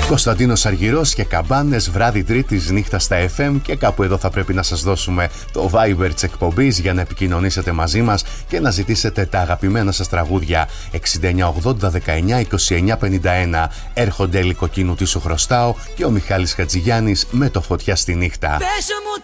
Κωνσταντίνος Αργυρός και Καμπάνες, βράδυ Τρίτης, νύχτα στα FM, και κάπου εδώ θα πρέπει να σας δώσουμε το Viber της εκπομπής για να επικοινωνήσετε μαζί μας και να ζητήσετε τα αγαπημένα σας τραγούδια. 6980 19 29 51. Έρχονται υλικοκίνου τι σου χρωστάω και ο Μιχάλης Χατζηγιάννης με το Φωτιά στη νύχτα. Πες μου